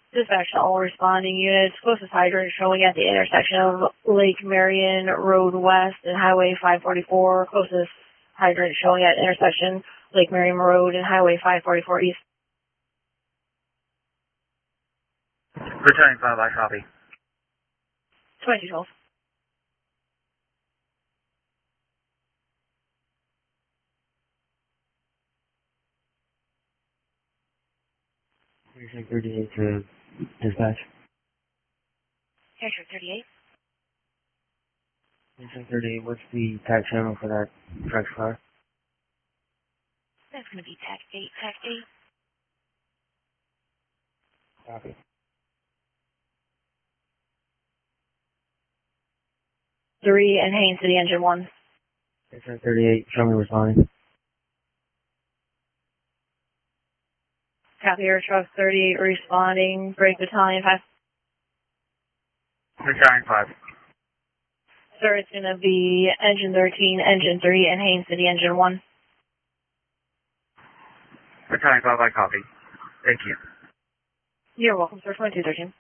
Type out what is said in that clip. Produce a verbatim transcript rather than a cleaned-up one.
Dispatch to all responding units. Closest hydrant showing at the intersection of Lake Marion Road West and Highway five forty-four. Closest hydrant showing at intersection Lake Marion Road and Highway five forty-four East. Returning five by copy. twenty-two twelve. Precinct thirty-eight to dispatch. District thirty-eight. Precinct thirty-eight, what's the tax channel for that truck car? That's going to be tax eight, tax eight. Copy. Three and Haines City Engine one. Precinct thirty-eight, show me responding. Copy your truck thirty-eight responding. Break battalion five. Returning five. Sir, it's going to be engine thirteen, engine three, and Haines City Engine one. Returning five by copy. Thank you. You're welcome, sir. twenty-two thirteen.